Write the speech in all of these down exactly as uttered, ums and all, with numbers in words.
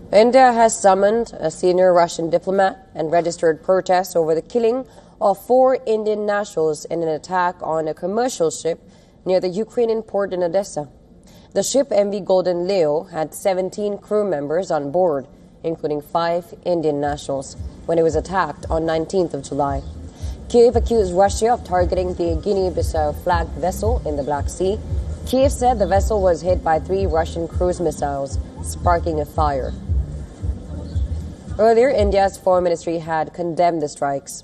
India has summoned a senior Russian diplomat and registered protests over the killing of four Indian nationals in an attack on a commercial ship near the Ukrainian port in Odessa. The ship M V Golden Leo had seventeen crew members on board, including five Indian nationals, when it was attacked on nineteenth of July. Kiev accused Russia of targeting the Guinea-Bissau flagged vessel in the Black Sea. Kiev said the vessel was hit by three Russian cruise missiles, sparking a fire. Earlier, India's foreign ministry had condemned the strikes.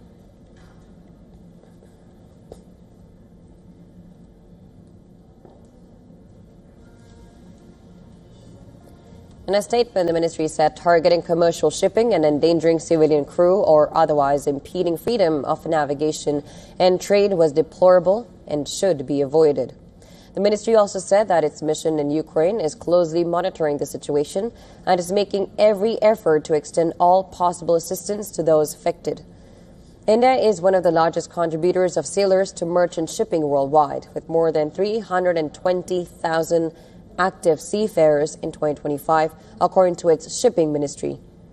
In a statement, the ministry said targeting commercial shipping and endangering civilian crew or otherwise impeding freedom of navigation and trade was deplorable and should be avoided. The ministry also said that its mission in Ukraine is closely monitoring the situation and is making every effort to extend all possible assistance to those affected. India is one of the largest contributors of sailors to merchant shipping worldwide, with more than three hundred twenty thousand active seafarers in twenty twenty-five, according to its shipping ministry.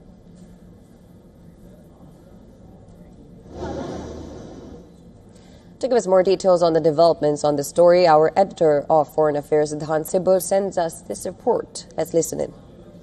To give us more details on the developments on the story, our editor of Foreign Affairs, Dhan Sibul, sends us this report. Let's listen in.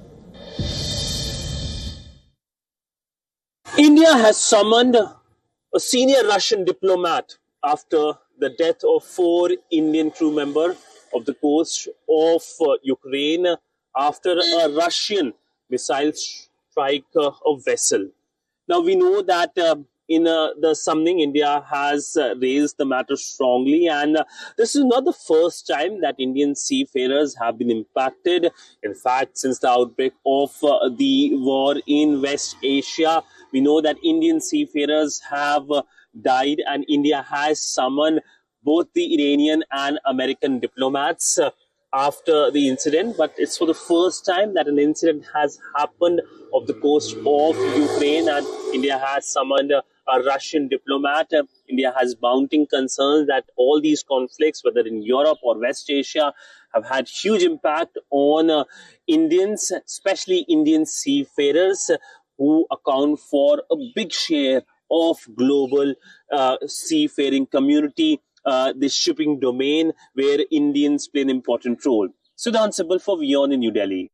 India has summoned a senior Russian diplomat after the death of four Indian crew members of the coast of uh, Ukraine after a Russian missile strike uh, a vessel. Now, we know that uh, in uh, the summoning, India has uh, raised the matter strongly, and uh, this is not the first time that Indian seafarers have been impacted. In fact, since the outbreak of uh, the war in West Asia, we know that Indian seafarers have uh, died, and India has summoned both the Iranian and American diplomats uh, after the incident. But it's for the first time that an incident has happened off the coast of Ukraine, and India has summoned uh, a Russian diplomat. Uh, India has mounting concerns that all these conflicts, whether in Europe or West Asia, have had huge impact on uh, Indians, especially Indian seafarers, uh, who account for a big share of global uh, seafaring community, uh, the shipping domain, where Indians play an important role. Sudhan Sibul for WION in New Delhi.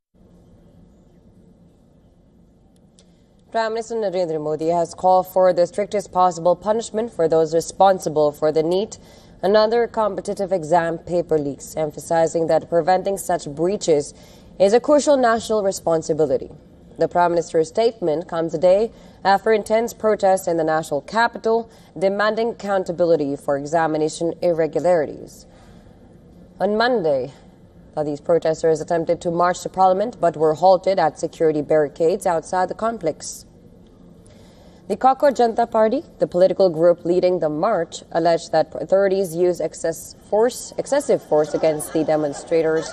Prime Minister Narendra Modi has called for the strictest possible punishment for those responsible for the NEET and other competitive exam paper leaks, emphasizing that preventing such breaches is a crucial national responsibility. The Prime Minister's statement comes a day after intense protests in the national capital demanding accountability for examination irregularities. On Monday, these protesters attempted to march to Parliament but were halted at security barricades outside the complex. The Kakor Janata Party, the political group leading the march, alleged that authorities used excess force, excessive force against the demonstrators.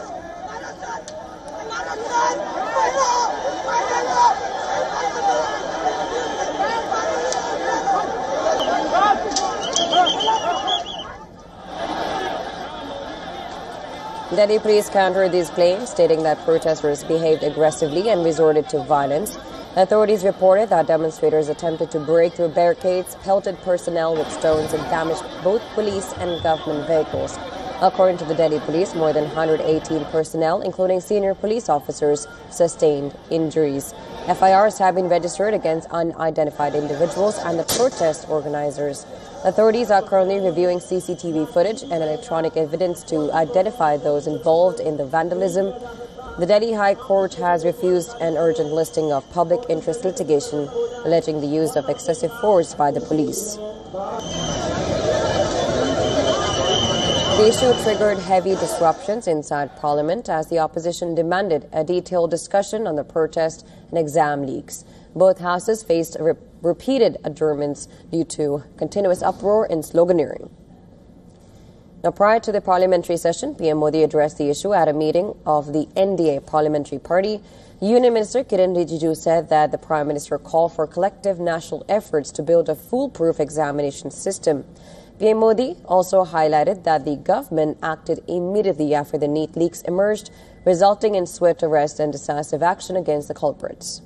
Delhi police countered these claims, stating that protesters behaved aggressively and resorted to violence. Authorities reported that demonstrators attempted to break through barricades, pelted personnel with stones, and damaged both police and government vehicles. According to the Delhi police, more than one hundred eighteen personnel, including senior police officers, sustained injuries. F I Rs have been registered against unidentified individuals and the protest organizers. Authorities are currently reviewing C C T V footage and electronic evidence to identify those involved in the vandalism. The Delhi High Court has refused an urgent listing of public interest litigation, alleging the use of excessive force by the police. The issue triggered heavy disruptions inside Parliament as the opposition demanded a detailed discussion on the protest and exam leaks. Both houses faced re- repeated adjournments due to continuous uproar and sloganeering. Now, prior to the parliamentary session, P M Modi addressed the issue at a meeting of the N D A Parliamentary Party. Union Minister Kiren Rijiju said that the Prime Minister called for collective national efforts to build a foolproof examination system. P M Modi also highlighted that the government acted immediately after the NEET leaks emerged, resulting in swift arrest and decisive action against the culprits.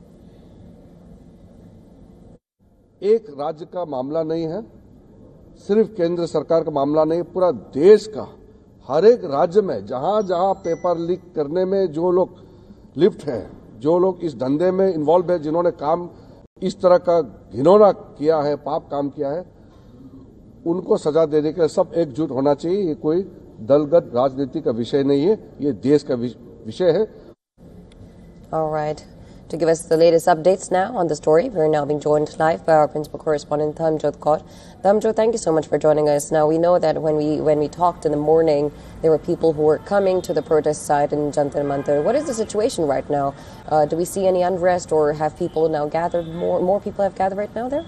एक राज्य का मामला नहीं है, सिर्फ केंद्र सरकार का मामला नहीं, पूरा देश का हर एक राज्य में जहां जहां पेपर लीक करने में जो लोग लिप्त हैं, जो लोग इस धंधे में इन्वॉल्व है, जिन्होंने काम इस तरह का घिनौना किया है, पाप काम किया है, उनको सजा देने के लिए सब एकजुट होना चाहिए। ये कोई दलगत राजनीति का विषय नहीं है, ये देश का विषय है। All right. To give us the latest updates now on the story, we are now being joined live by our principal correspondent Dhamjot Kaur. Dhamjot, thank you so much for joining us. Now, we know that when we when we talked in the morning, there were people who were coming to the protest site in Jantar Mantar. What is the situation right now? Uh, do we see any unrest, or have people now gathered? More more people have gathered right now there?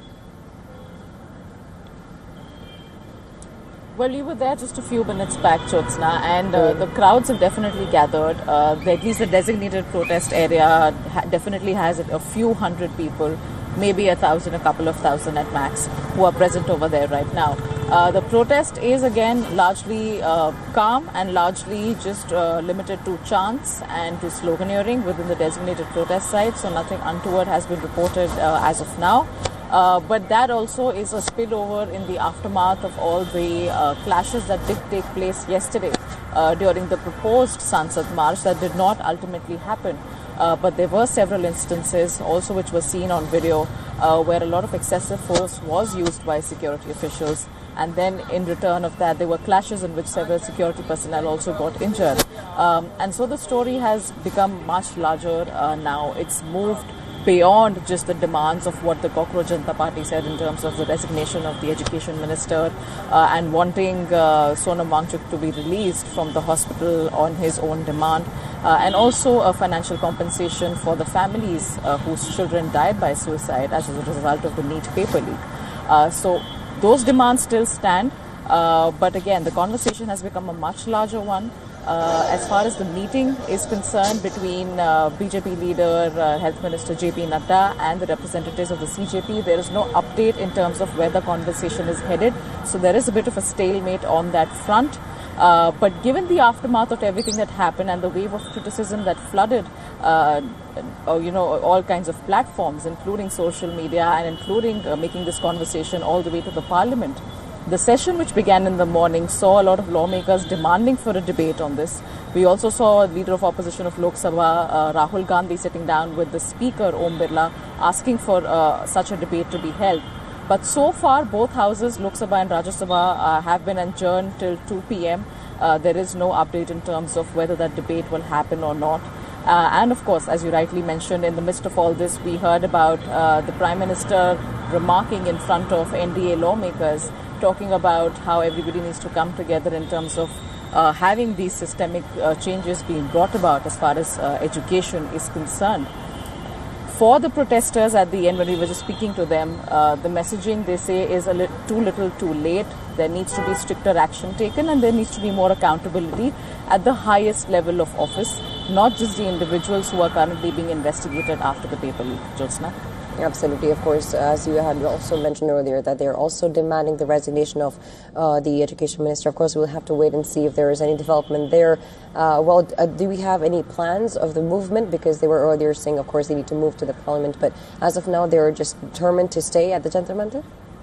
Well, you were there just a few minutes back, Jyotsna, and uh, the crowds have definitely gathered. Uh, at least the designated protest area ha definitely has a few hundred people, maybe a thousand, a couple of thousand at max, who are present over there right now. Uh, the protest is again largely uh, calm and largely just uh, limited to chants and to sloganeering within the designated protest site, so nothing untoward has been reported uh, as of now. Uh, but that also is a spillover in the aftermath of all the uh, clashes that did take place yesterday uh, during the proposed Sansad March that did not ultimately happen. Uh, but there were several instances also which were seen on video uh, where a lot of excessive force was used by security officials. And then in return of that, there were clashes in which several security personnel also got injured. Um, and so the story has become much larger uh, now. It's moved beyond just the demands of what the Cockroach Janata Party said in terms of the resignation of the education minister uh, and wanting uh, Sonam Wangchuk to be released from the hospital on his own demand, uh, and also a financial compensation for the families uh, whose children died by suicide as a result of the NEET paper leak. Uh, so those demands still stand, uh, but again, the conversation has become a much larger one. Uh, as far as the meeting is concerned between uh, B J P leader, uh, Health Minister J P Nadda and the representatives of the C J P, there is no update in terms of where the conversation is headed. So there is a bit of a stalemate on that front. Uh, but given the aftermath of everything that happened and the wave of criticism that flooded, uh, uh, you know, all kinds of platforms, including social media and including uh, making this conversation all the way to the parliament, the session which began in the morning saw a lot of lawmakers demanding for a debate on this. We also saw a leader of opposition of Lok Sabha, uh, Rahul Gandhi, sitting down with the speaker, Om Birla, asking for uh, such a debate to be held. But so far, both houses, Lok Sabha and Rajya Sabha, uh, have been adjourned till two p m Uh, there is no update in terms of whether that debate will happen or not. Uh, and of course, as you rightly mentioned, in the midst of all this, we heard about uh, the Prime Minister remarking in front of N D A lawmakers, talking about how everybody needs to come together in terms of uh, having these systemic uh, changes being brought about as far as uh, education is concerned. For the protesters at the end, when we were just speaking to them, uh, the messaging, they say, is a li too little too late. There needs to be stricter action taken and there needs to be more accountability at the highest level of office, not just the individuals who are currently being investigated after the paper leak. Jyotsna? Absolutely. Of course, as you had also mentioned earlier, that they're also demanding the resignation of uh, the education minister. Of course, we'll have to wait and see if there is any development there. Uh, well, uh, do we have any plans of the movement? Because they were earlier saying, of course, they need to move to the parliament. But as of now, they're just determined to stay at the Jantar Mantar?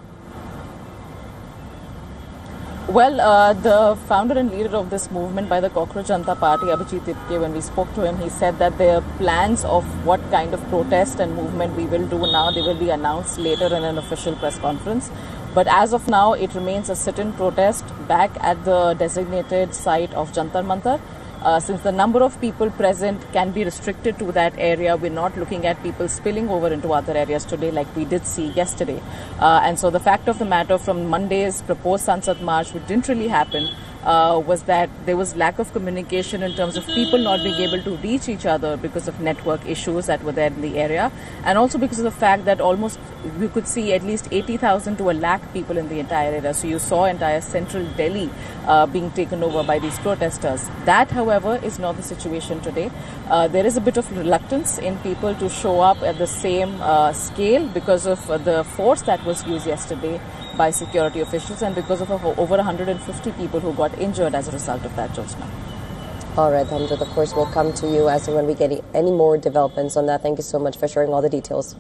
Well, uh, the founder and leader of this movement by the Cockroach Janata Party, Abhijit Ipke, when we spoke to him, he said that their plans of what kind of protest and movement we will do now, they will be announced later in an official press conference. But as of now, it remains a sit-in protest back at the designated site of Jantar Mantar. Uh, since the number of people present can be restricted to that area, we're not looking at people spilling over into other areas today like we did see yesterday. Uh, and so the fact of the matter, from Monday's proposed Sansad March, which didn't really happen, uh, was that there was lack of communication in terms of people not being able to reach each other because of network issues that were there in the area, and also because of the fact that almost we could see at least eighty thousand to a lakh people in the entire area. So you saw entire central Delhi uh, being taken over by these protesters. That, however, is not the situation today. Uh, there is a bit of reluctance in people to show up at the same uh, scale because of uh, the force that was used yesterday by security officials and because of over one hundred fifty people who got injured as a result of that, Jyotsna. All right, Hamjad, of course, we'll come to you as and when we get any more developments on that. Thank you so much for sharing all the details.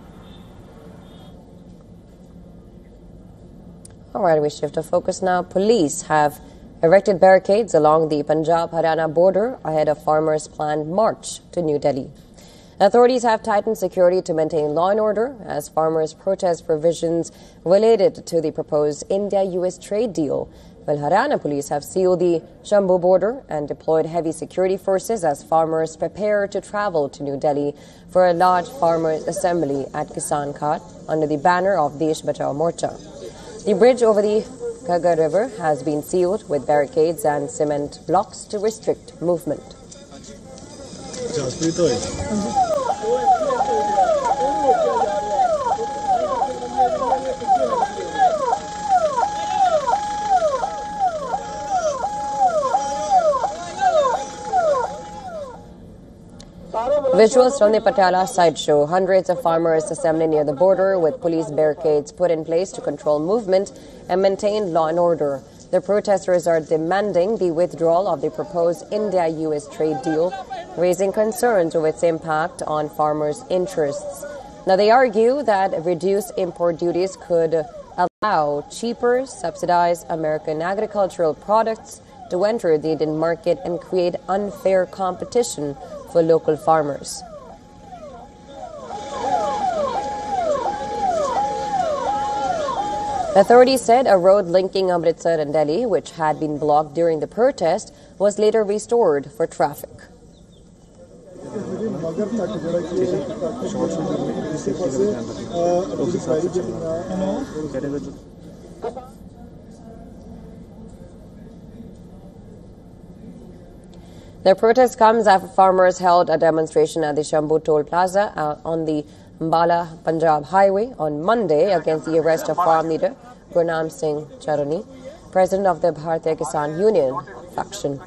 All right, we shift our focus now. Police have erected barricades along the Punjab-Haryana border ahead of farmers' planned march to New Delhi. Authorities have tightened security to maintain law and order as farmers protest provisions related to the proposed India-U S trade deal. Well, Haryana police have sealed the Shambhu border and deployed heavy security forces as farmers prepare to travel to New Delhi for a large farmers' assembly at Kisan Ghat under the banner of Desh Bachao Morcha. The bridge over the Ghaggar River has been sealed with barricades and cement blocks to restrict movement. Visuals from the Patiala side show hundreds of farmers assembling near the border with police barricades put in place to control movement and maintain law and order. The protesters are demanding the withdrawal of the proposed India-U S trade deal, raising concerns over its impact on farmers' interests. Now, they argue that reduced import duties could allow cheaper, subsidized American agricultural products to enter the Indian market and create unfair competition for local farmers. Authorities said a road linking Amritsar and Delhi, which had been blocked during the protest, was later restored for traffic. The protest comes after farmers held a demonstration at the Shambhu Toll Plaza uh, on the Ambala Punjab Highway on Monday against the arrest of farm leader Gurnam Singh Charani, president of the Bharatiya Kisan Union faction.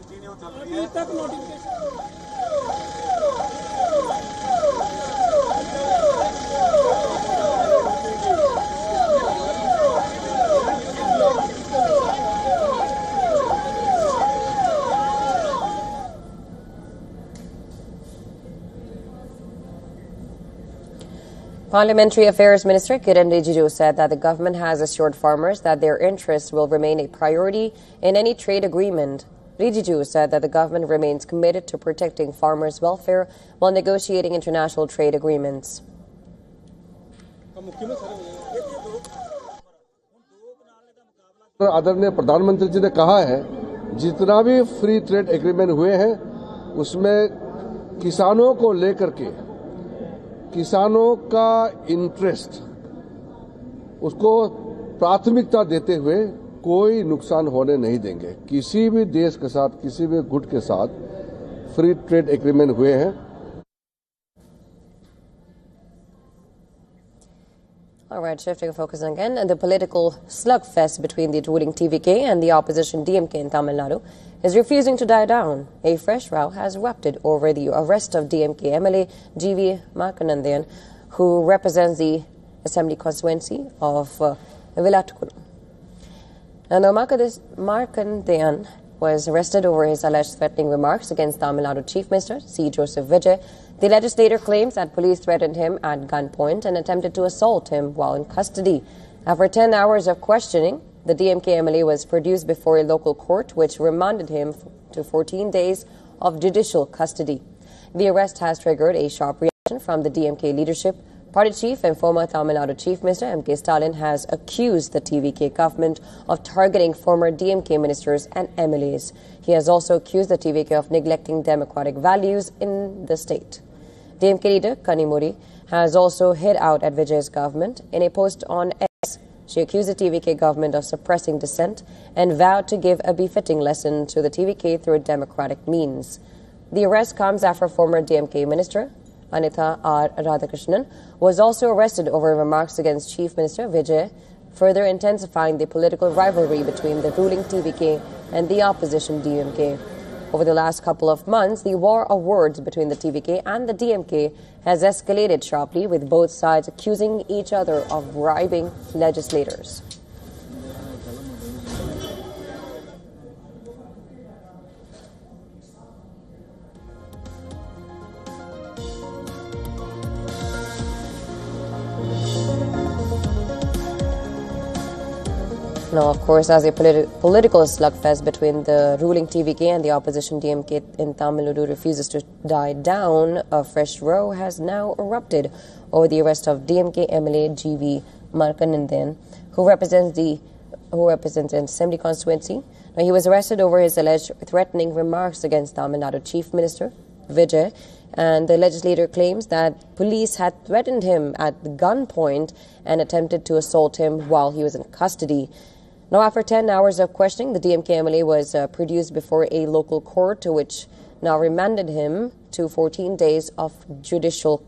Parliamentary Affairs Minister Kiran Rijiju said that the government has assured farmers that their interests will remain a priority in any trade agreement. Rijiju said that the government remains committed to protecting farmers' welfare while negotiating international trade agreements. आदरणीय प्रधानमंत्री जी ने कहा है, जितना भी free trade agreement हुए हैं उसमें किसानों को लेकर के किसानों का इंटरेस्ट उसको प्राथमिकता देते हुए कोई नुकसान होने नहीं देंगे। किसी भी देश के साथ, किसी भी गुट के साथ फ्री ट्रेड एग्रीमेंट हुए हैं। All right, shifting focus again, and the political slugfest between the ruling T V K and the opposition D M K in Tamil Nadu is refusing to die down. A fresh row has erupted over the arrest of D M K M L A G V Markandandan, who represents the Assembly constituency of uh, Vilatkulu. And Markandandan was arrested over his alleged threatening remarks against Tamil Nadu Chief Minister C. Joseph Vijay. The legislator claims that police threatened him at gunpoint and attempted to assault him while in custody. After ten hours of questioning, the D M K M L A was produced before a local court, which remanded him to fourteen days of judicial custody. The arrest has triggered a sharp reaction from the D M K leadership. Party chief and former Tamil Nadu Chief Minister M K Stalin has accused the T V K government of targeting former D M K ministers and M L As. He has also accused the T V K of neglecting democratic values in the state. D M K leader Kanimuri has also hit out at Vijay's government. In a post on X, she accused the T V K government of suppressing dissent and vowed to give a befitting lesson to the T V K through democratic means. The arrest comes after former D M K minister Anitha R. Radhakrishnan was also arrested over remarks against Chief Minister Vijay, further intensifying the political rivalry between the ruling T V K and the opposition D M K. Over the last couple of months, the war of words between the T V K and the D M K has escalated sharply, with both sides accusing each other of bribing legislators. Now, of course, as a politi- political slugfest between the ruling T V K and the opposition D M K in Tamil Nadu refuses to die down, a fresh row has now erupted over the arrest of D M K M L A G V Markanandan, who represents the who represents an assembly constituency. Now, he was arrested over his alleged threatening remarks against Tamil Nadu Chief Minister Vijay, and the legislator claims that police had threatened him at gunpoint and attempted to assault him while he was in custody. Now, after ten hours of questioning, the D M K M L A was uh, produced before a local court, to which now remanded him to fourteen days of judicial